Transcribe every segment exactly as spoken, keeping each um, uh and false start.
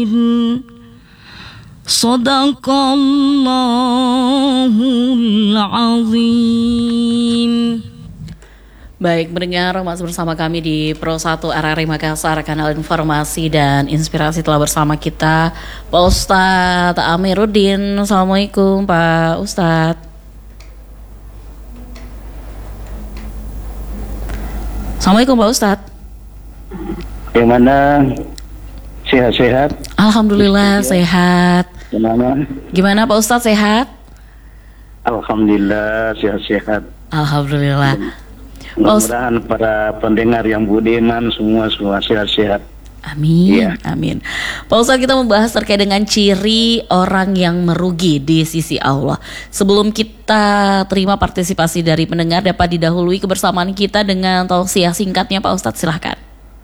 Sadaqallahul azim. Baik, mendengar masih bersama kami di Pro satu R R I Makassar, kanal informasi dan inspirasi. Telah bersama kita Pak Ustadz Amiruddin. Assalamualaikum Pak Ustadz. Assalamualaikum Pak Ustadz. Gimana? Sehat-sehat? Alhamdulillah sehat. Gimana? Gimana Pak Ustadz, sehat? Alhamdulillah sehat-sehat. Alhamdulillah. Mudah-mudahan para pendengar yang budiman semua semua sehat-sehat. Amin, ya. amin. Pak Ustadz, kita membahas terkait dengan ciri orang yang merugi di sisi Allah. Sebelum kita terima partisipasi dari pendengar, dapat didahului kebersamaan kita dengan tausiah singkatnya Pak Ustadz, silahkan.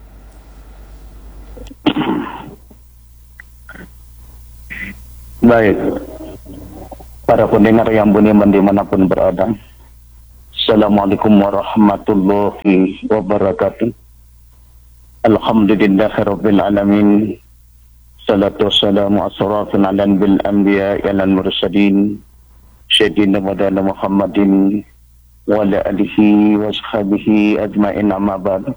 Baik, para pendengar yang budiman dimanapun berada, Assalamualaikum warahmatullahi wabarakatuh. Alhamdulillahirabbil alamin. Salatu wassalamu asrafun ala bil anbiya wal mursalin sayyidina Muhammadin wa ala alihi wa sahbihi ajmain, amma ba'd.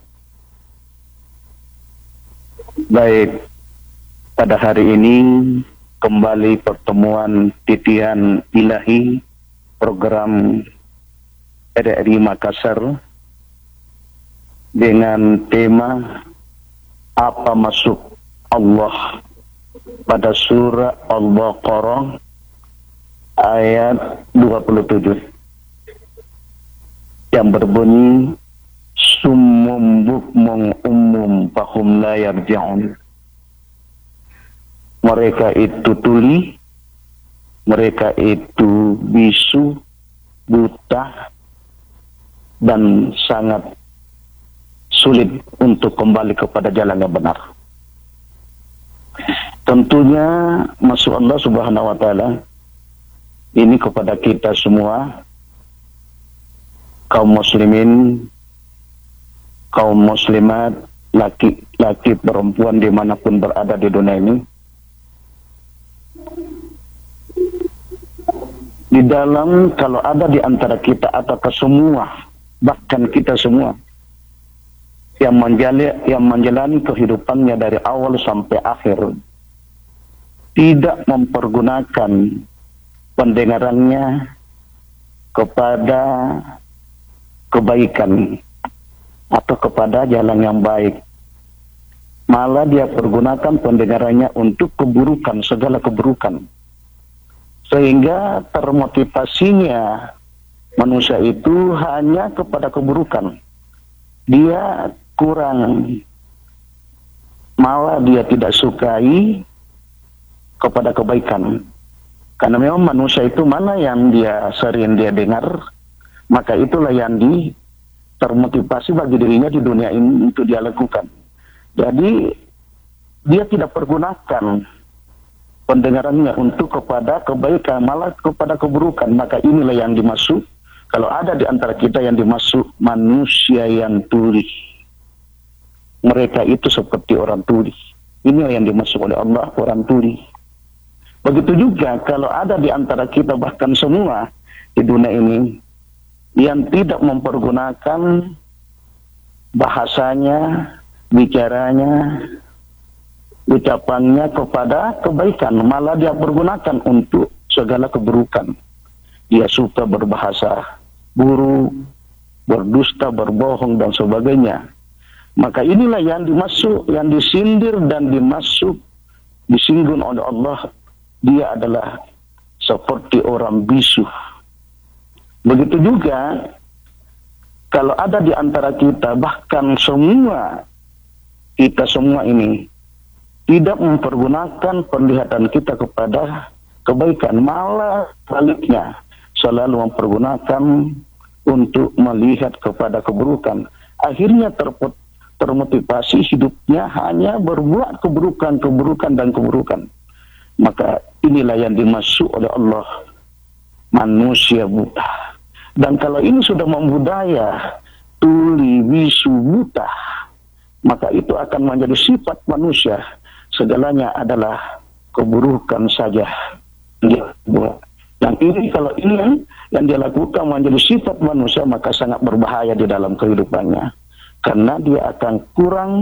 Baik, pada hari ini kembali pertemuan titian ilahi program R R I Makassar dengan tema apa masuk Allah pada surah Al-Baqarah ayat dua puluh tujuh yang berbunyi summum bukmum ummum fahum la yarji'un. Mereka itu tuli, mereka itu bisu, buta, dan sangat sulit untuk kembali kepada jalan yang benar. Tentunya masuk Allah Subhanahu wa Ta'ala ini kepada kita semua, kaum muslimin, kaum muslimat, laki-laki, perempuan dimanapun berada di dunia ini. Di dalam, kalau ada di antara kita atau ke semua, bahkan kita semua yang menjalani, yang menjalani kehidupannya dari awal sampai akhir, tidak mempergunakan pendengarannya kepada kebaikan atau kepada jalan yang baik, malah dia pergunakan pendengarannya untuk keburukan, segala keburukan, sehingga termotivasinya manusia itu hanya kepada keburukan. Dia kurang, malah dia tidak sukai kepada kebaikan. Karena memang manusia itu mana yang dia sering dia dengar, maka itulah yang di termotivasi bagi dirinya di dunia ini untuk dia lakukan. Jadi dia tidak pergunakan pendengarannya untuk kepada kebaikan, malah kepada keburukan. Maka inilah yang dimaksud, kalau ada di antara kita yang dimaksud manusia yang tuli. Mereka itu seperti orang tuli. Inilah yang dimaksud oleh Allah, orang tuli. Begitu juga kalau ada di antara kita, bahkan semua di dunia ini, yang tidak mempergunakan bahasanya, bicaranya, ucapannya kepada kebaikan, malah dia pergunakan untuk segala keburukan. Dia suka berbahasa buruk, berdusta, berbohong, dan sebagainya. Maka inilah yang dimaksud, yang disindir dan dimaksud, disinggung oleh Allah. Dia adalah seperti orang bisu. Begitu juga kalau ada di antara kita, bahkan semua, kita semua ini tidak mempergunakan penglihatan kita kepada kebaikan, malah baliknya selalu mempergunakan untuk melihat kepada keburukan. Akhirnya terput, termotivasi hidupnya hanya berbuat keburukan, keburukan, dan keburukan. Maka inilah yang dimaksud oleh Allah, manusia buta. Dan kalau ini sudah membudaya, tuli, bisu, buta, maka itu akan menjadi sifat manusia. segalanya adalah keburukan saja dia buat. Yang ini kalau ini yang dia lakukan menjadi sifat manusia, maka sangat berbahaya di dalam kehidupannya, karena dia akan kurang,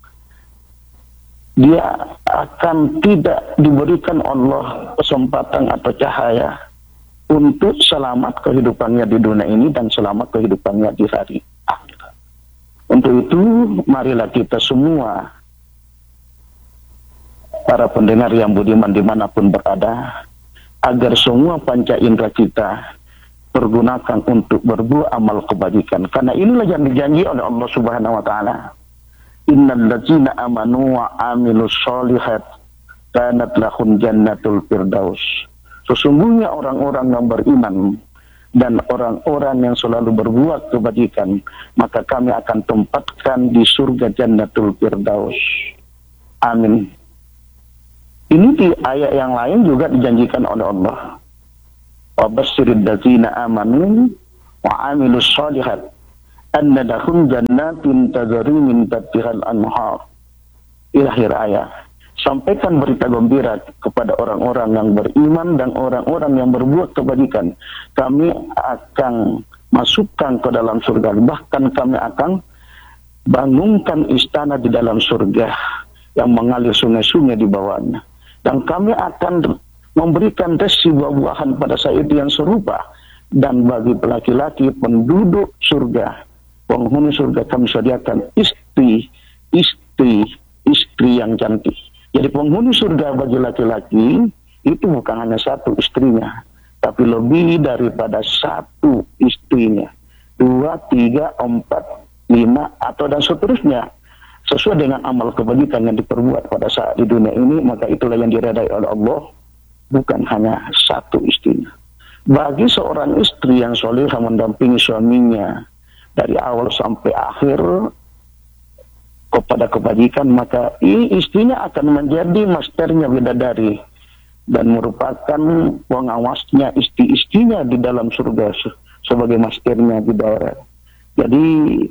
dia akan tidak diberikan Allah kesempatan atau cahaya untuk selamat kehidupannya di dunia ini dan selamat kehidupannya di hari akhirat. Untuk itu marilah kita semua para pendengar yang budiman dimanapun berada, agar semua panca indera kita pergunakan untuk berbuat amal kebajikan, karena inilah yang dijanji oleh Allah Subhanahu wa taala. Innal ladzina amanu wa amilus sholihat kanat lahum jannatul firdaus. Sesungguhnya orang-orang yang beriman dan orang-orang yang selalu berbuat kebajikan, maka kami akan tempatkan di surga jannatul firdaus. Amin. Ini di ayat yang lain juga dijanjikan oleh Allah. Wa basyirid ladzina amanu wa amilus sholihat anna lahum jannatin tajri min tahtihal anhar. Ila akhir ayat. Sampaikan berita gembira kepada orang-orang yang beriman dan orang-orang yang berbuat kebajikan. Kami akan masukkan ke dalam surga. Bahkan kami akan bangunkan istana di dalam surga yang mengalir sungai-sungai di bawahnya. Dan kami akan memberikan resi buah-buahan pada saat itu yang serupa. Dan bagi laki-laki penduduk surga, penghuni surga, kami sediakan istri, istri, istri yang cantik. Jadi penghuni surga bagi laki-laki itu bukan hanya satu istrinya, tapi lebih daripada satu istrinya. Dua, tiga, empat, lima, atau dan seterusnya. Sesuai dengan amal kebajikan yang diperbuat pada saat di dunia ini, maka itulah yang diredai oleh Allah, bukan hanya satu istrinya. Bagi seorang istri yang solehah mendampingi suaminya dari awal sampai akhir kepada kebajikan, maka ini istrinya akan menjadi masternya bidadari dan merupakan pengawasnya istri-istrinya di dalam surga sebagai masternya bidadari. Jadi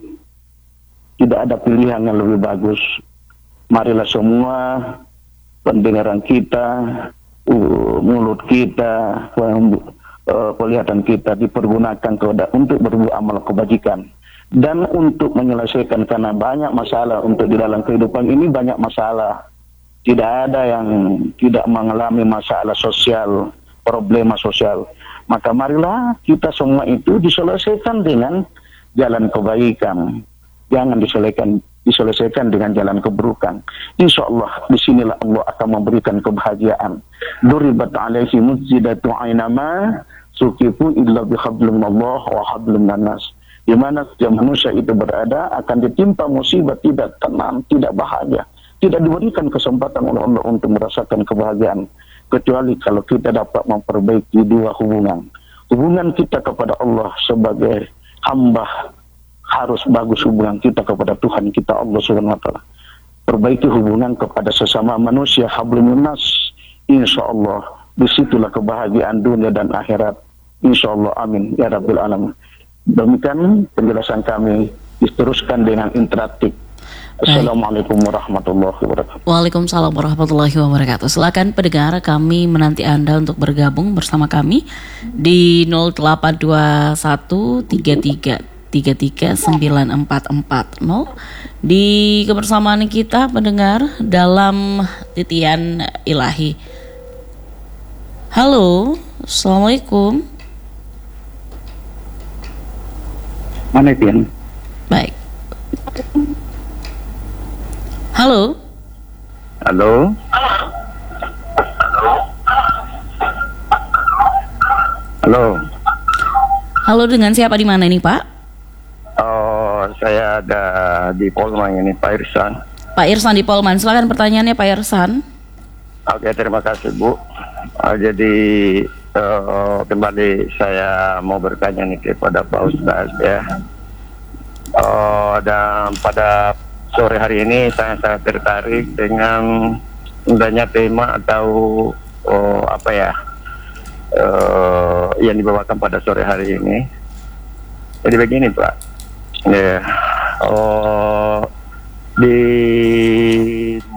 tidak ada pilihan yang lebih bagus. Marilah semua pendengaran kita, uh, mulut kita, uh, penglihatan kita dipergunakan untuk berbuat amal kebajikan dan untuk menyelesaikan, karena banyak masalah untuk di dalam kehidupan ini, banyak masalah. Tidak ada yang tidak mengalami masalah sosial, problema sosial. Maka marilah kita semua itu diselesaikan dengan jalan kebaikan. Jangan diselesaikan, diselesaikan dengan jalan keburukan. Insya Allah disinilah Allah akan memberikan kebahagiaan. Duribat alaihi mujidatu ainama sukifu illa bihablum Allah wa hablum nanas. Di mana setiap manusia itu berada akan ditimpa musibah, tidak tenang, tidak bahagia, tidak diberikan kesempatan oleh Allah untuk merasakan kebahagiaan, kecuali kalau kita dapat memperbaiki dua hubungan. Hubungan kita kepada Allah sebagai hamba, harus bagus hubungan kita kepada Tuhan kita Allah Subhanahu wa taala. Perbaiki hubungan kepada sesama manusia, hablum minas. Insyaallah disitulah kebahagiaan dunia dan akhirat. Insyaallah, amin ya rabbil alamin. Demikian penjelasan kami, diteruskan dengan interaktif. Assalamualaikum warahmatullahi wabarakatuh. Waalaikumsalam warahmatullahi wabarakatuh. Silakan pendengar, kami menanti Anda untuk bergabung bersama kami di nol delapan dua satu tiga tiga tiga tiga sembilan empat empat nol di kebersamaan kita pendengar dalam titian ilahi. Halo, assalamualaikum. Mana Tian? Baik. Halo. Halo. Halo. Halo, dengan siapa di mana ini, Pak? Oh, saya ada di Polman ini, Pak Irsan. Pak Irsan di Polman, silakan pertanyaannya Pak Irsan. Oke, terima kasih Bu. Uh, jadi uh, kembali saya mau bertanya nih kepada Pak Ustaz ya. Uh, dan pada sore hari ini saya sangat tertarik dengan adanya tema atau uh, apa ya uh, yang dibawakan pada sore hari ini. Jadi begini Pak. Ya, yeah. oh, di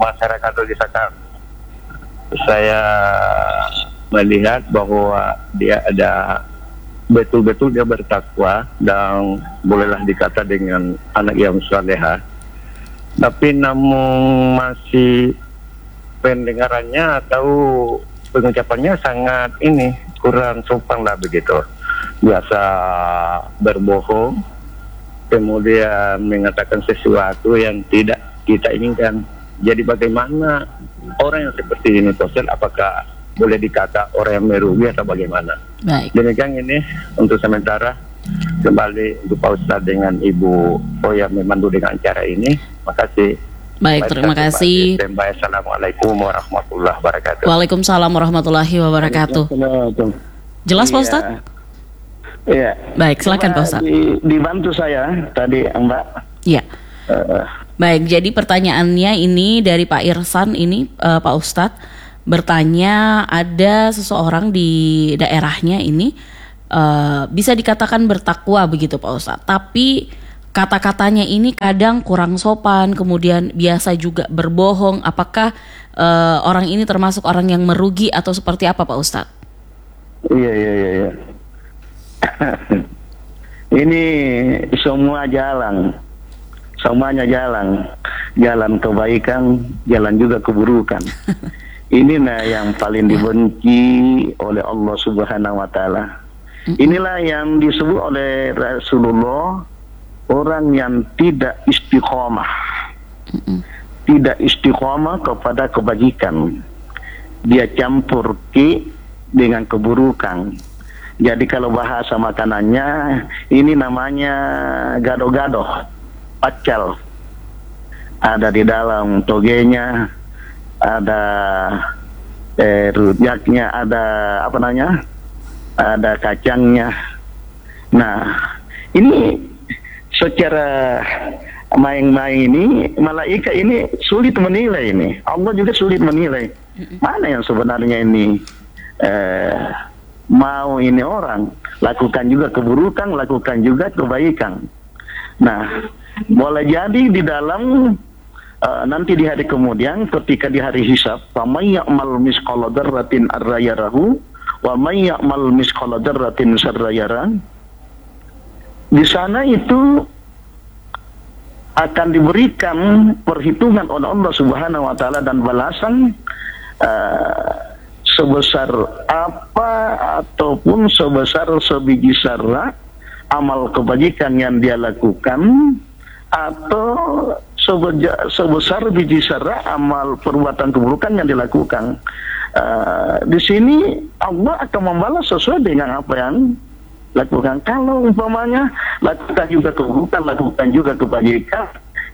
masyarakat desa kami, saya melihat bahwa dia ada betul-betul dia bertakwa dan bolehlah dikata dengan anak yang soleha, tapi namun masih pendengarannya atau pengucapannya sangat ini kurang sopan lah begitu, biasa berbohong, kemudian mengatakan sesuatu yang tidak kita inginkan. Jadi bagaimana orang yang seperti ini, Posel, apakah boleh dikata orang yang merugi atau bagaimana? Baik. Demikian ini untuk sementara. Kembali untuk Pak Ustadz dengan Ibu Oya memandu dengan acara ini. Makasih. Baik, terima kasih. Baik, Assalamualaikum warahmatullahi wabarakatuh. Waalaikumsalam warahmatullahi wabarakatuh. Jelas Pak Ustadz? Iya. Baik, silakan Pak Ustadz. Di, dibantu saya tadi Mbak. Iya. Uh, Baik, jadi pertanyaannya ini dari Pak Irsan ini uh, Pak Ustadz bertanya, ada seseorang di daerahnya ini uh, bisa dikatakan bertakwa begitu Pak Ustadz, tapi kata-katanya ini kadang kurang sopan, kemudian biasa juga berbohong. Apakah uh, orang ini termasuk orang yang merugi atau seperti apa Pak Ustadz? Iya iya iya. iya. Ini semua jalan, semuanya jalan, jalan kebaikan, jalan juga keburukan. Ini nah yang paling dibenci oleh Allah Subhanahu wa taala. Inilah yang disebut oleh Rasulullah, orang yang tidak istiqomah. Tidak istiqomah kepada kebajikan. Dia campur ki dengan keburukan. Jadi kalau bahasa makanannya ini namanya gado-gado, pacal. Ada di dalam togenya, ada eh, rujaknya, ada apa namanya, ada kacangnya. Nah, ini secara main-main ini malaikat ini sulit menilai ini. Allah juga sulit menilai mana yang sebenarnya ini eh, mau ini orang lakukan juga keburukan, lakukan juga kebaikan. Nah, boleh jadi di dalam Uh, nanti di hari kemudian ketika di hari hisab, wa may ya'mal misqala dzarratin arra yarahu wa may ya'mal misqala dzarratin sarra yara. Di sana itu akan diberikan perhitungan oleh Allah Subhanahu wa taala dan balasan uh, sebesar apa ataupun sebesar sebiji sarra amal kebajikan yang dia lakukan, atau sebesar biji sarra amal perbuatan keburukan yang dilakukan. Uh, di sini Allah akan membalas sesuai dengan apa yang lakukan. Kalau umpamanya lakukan juga keburukan, lakukan juga kebajikan.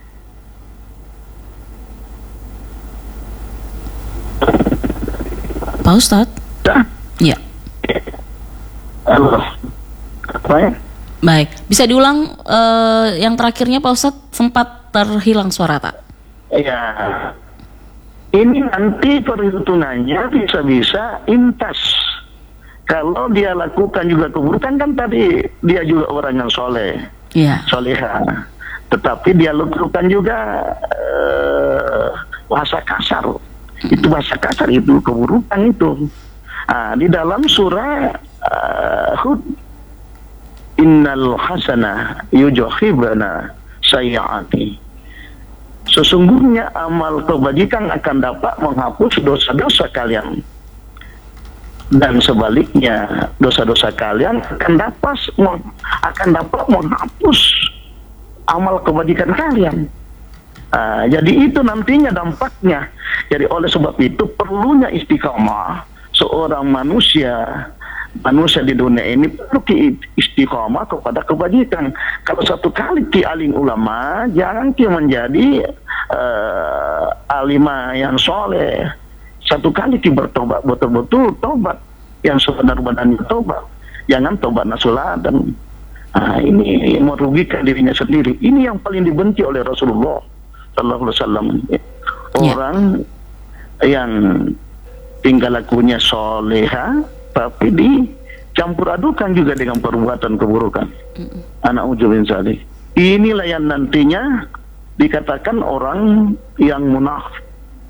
Pak Ustadz? Ya. Allah. Apa ya? Baik, bisa diulang uh, yang terakhirnya Pak Ustadz, sempat terhilang suara tak? Iya. Ini nanti perhitungannya bisa-bisa intas. Kalau dia lakukan juga keburukan, kan tadi dia juga orang yang soleh, yeah. soleha. Tetapi dia lakukan juga uh, bahasa kasar. Itu bahasa kasar, itu keburukan itu. Nah, di dalam surah uh, Hud, innal hasanah yujahibana sayyiati. Sesungguhnya amal kebajikan akan dapat menghapus dosa-dosa kalian, dan sebaliknya dosa-dosa kalian akan dapat akan dapat menghapus amal kebajikan kalian. Uh, jadi itu nantinya dampaknya. Jadi oleh sebab itu perlunya istiqamah seorang manusia. Manusia di dunia ini perlu istiqamah kepada kebajikan. Kalau satu kali ki alim ulama, jangan ki menjadi uh, alimah yang soleh. Satu kali ki bertobat, betul-betul tobat yang sebenar-benarnya tobat. Jangan tobat nasulatan. Nah, ini merugikan dirinya sendiri. Ini yang paling dibenci oleh Rasulullah Sallallahu Alaihi Wasallam. Orang ya. yang tinggal lakunya soleha, tapi dicampur adukan juga dengan perbuatan keburukan. Anak ujubin salih. Inilah yang nantinya dikatakan orang yang munafik.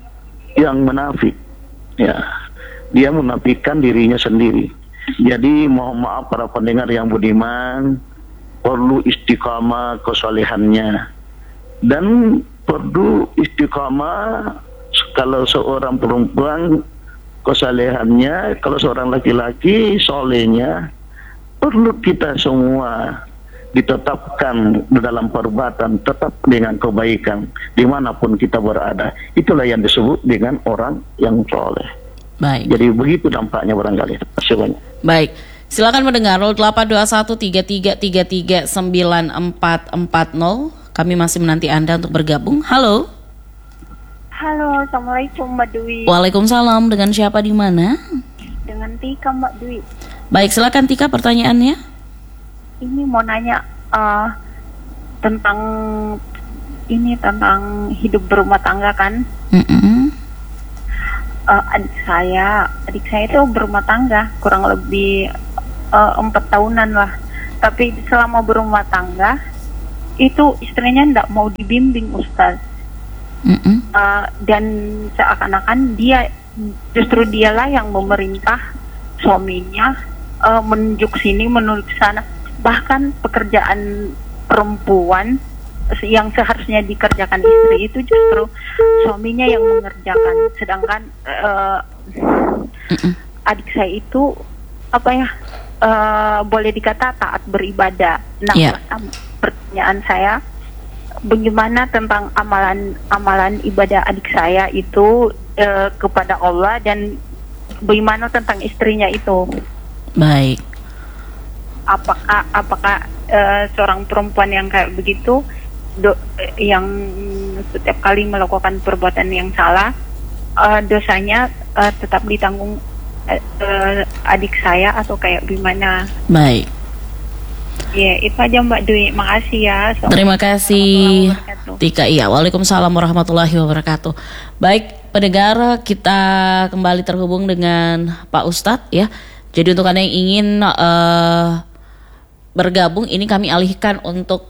yang munafik. Ya, dia menafikan dirinya sendiri. Jadi mohon maaf para pendengar yang budiman, perlu istiqamah kesalehannya dan perlu istiqamah kalau seorang perempuan kesalehannya, kalau seorang laki-laki solehnya. Perlu kita semua ditetapkan dalam perbuatan tetap dengan kebaikan dimanapun kita berada. Itulah yang disebut dengan orang yang soleh. Baik. Jadi begitu dampaknya barangkali. Terima kasih banyak. Baik, silakan mendengar nol delapan dua satu tiga tiga tiga tiga sembilan empat empat nol. Kami masih menanti Anda untuk bergabung. Halo. Halo, Assalamualaikum Mbak Dwi. Waalaikumsalam. Dengan siapa di mana? Dengan Tika Mbak Dwi. Baik, silakan Tika pertanyaannya. Ini mau nanya uh, tentang ini tentang hidup berumah tangga kan? Mm-mm. Uh, adik saya, adik saya itu berumah tangga kurang lebih uh, empat tahunan lah. Tapi selama berumah tangga itu istrinya tidak mau dibimbing, Ustaz. Mm-mm. Uh, dan seakan-akan dia justru dialah yang memerintah suaminya uh, menunjuk sini menunjuk sana, bahkan pekerjaan perempuan yang seharusnya dikerjakan istri itu justru suaminya yang mengerjakan, sedangkan uh, adik saya itu apa ya uh, boleh dikata taat beribadah. Nah, yeah. pertanyaan saya, bagaimana tentang amalan-amalan ibadah adik saya itu uh, kepada Allah, dan bagaimana tentang istrinya itu? Baik. Apakah apakah uh, seorang perempuan yang kayak begitu, do, yang setiap kali melakukan perbuatan yang salah, uh, dosanya uh, tetap ditanggung uh, uh, adik saya atau kayak gimana? Baik. Ya, itu aja Mbak Dwi. Makasih ya. Terima kasih Tika. Iya, waalaikumsalam warahmatullahi wabarakatuh. Baik, pendengar, kita kembali terhubung dengan Pak Ustadz ya. Jadi untuk Anda yang ingin uh, bergabung, ini kami alihkan untuk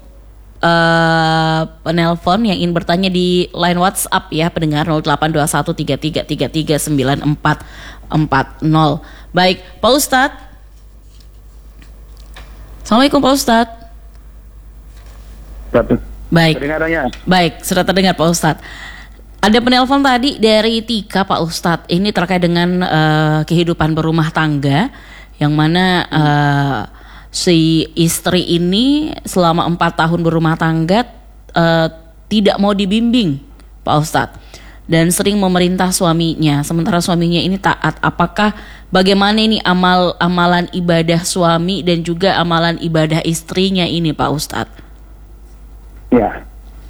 uh, penelpon yang ingin bertanya di line WhatsApp ya, pendengar nol delapan dua satu tiga tiga tiga tiga sembilan empat empat nol. Baik, Pak Ustadz. Assalamualaikum Pak Ustadz. Baik. Baik, sudah terdengar Pak Ustadz. Ada penelpon tadi dari Tika Pak Ustadz. Ini terkait dengan uh, kehidupan berumah tangga, yang mana uh, si istri ini selama empat tahun berumah tangga uh, tidak mau dibimbing Pak Ustadz, dan sering memerintah suaminya, sementara suaminya ini taat. Apakah bagaimana ini amal amalan ibadah suami dan juga amalan ibadah istrinya ini Pak Ustadz? Ya.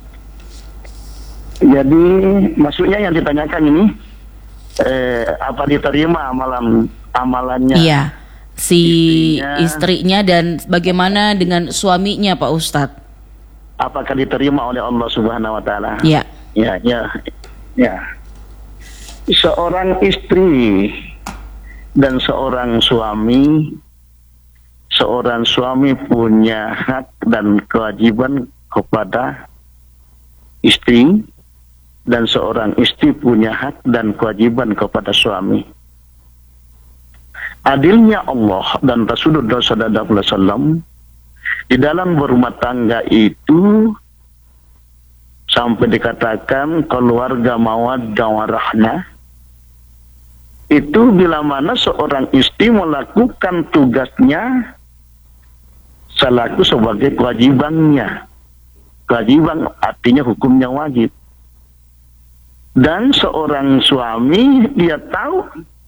Jadi maksudnya yang ditanyakan ini eh, apa diterima amalan amalannya? Iya, si istrinya, istrinya dan bagaimana dengan suaminya Pak Ustadz? Apakah diterima oleh Allah Subhanahu Wa Taala? Iya. Ya, ya, ya. Seorang istri dan seorang suami, seorang suami punya hak dan kewajiban kepada istri, dan seorang istri punya hak dan kewajiban kepada suami. Adilnya Allah dan Rasulullah sallallahu alaihi wasallam di dalam berumah tangga itu sampai dikatakan keluarga mawaddah warahmah, itu bila mana seorang istri melakukan tugasnya selaku sebagai kewajibannya. Kewajiban artinya hukumnya wajib. Dan seorang suami dia tahu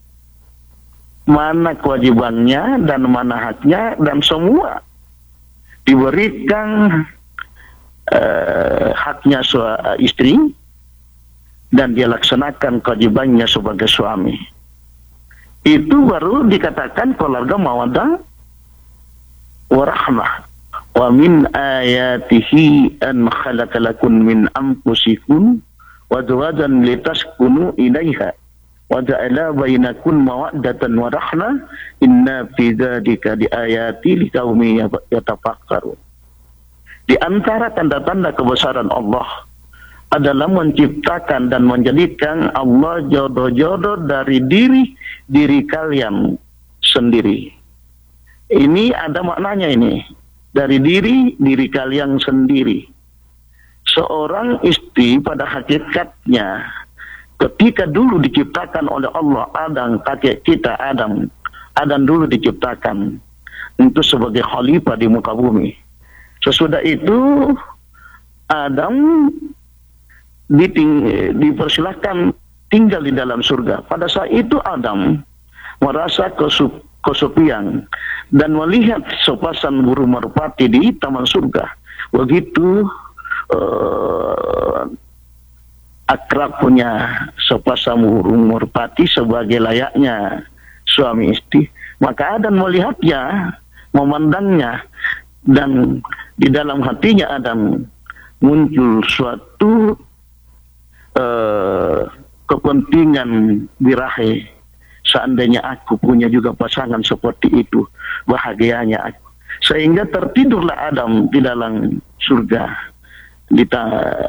mana kewajibannya dan mana haknya, dan semua diberikan uh, haknya uh, istri, dan dia laksanakan kewajibannya sebagai suami. Itu baru dikatakan keluarga mawaddah warahmah. Wa min ayatihi an khalaqa lakum min anfusikum wa azwajan litaskunu ilaiha wa ja'ala bainakum mawaddatan wa rahmah inna fi dzalika liayati liqaumin yatafakkarun. Di antara tanda-tanda kebesaran Allah adalah menciptakan dan menjadikan Allah jodoh-jodoh dari diri diri kalian sendiri. Ini ada maknanya ini. Dari diri diri kalian sendiri. Seorang istri pada hakikatnya ketika dulu diciptakan oleh Allah, Adam, kakek kita Adam, Adam dulu diciptakan untuk sebagai khalifah di muka bumi. Sesudah itu Adam diting, dipersilahkan tinggal di dalam surga. Pada saat itu Adam merasa kesup, kesepian dan melihat sepasang burung merpati di taman surga. Begitu uh, akrab punya sepasang burung merpati sebagai layaknya suami istri. Maka Adam melihatnya, memandangnya, dan di dalam hatinya Adam muncul suatu Uh, kepentingan birahi. Seandainya aku punya juga pasangan seperti itu, bahagianya aku. Sehingga tertidurlah Adam di dalam surga. Di